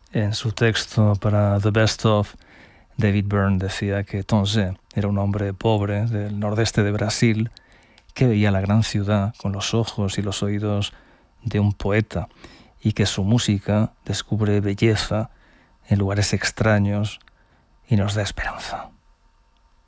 En su texto para The Best Of, David Byrne decía que Tonge era un hombre pobre del nordeste de Brasil que veía la gran ciudad con los ojos y los oídos de un poeta y que su música descubre belleza en lugares extraños y nos da esperanza.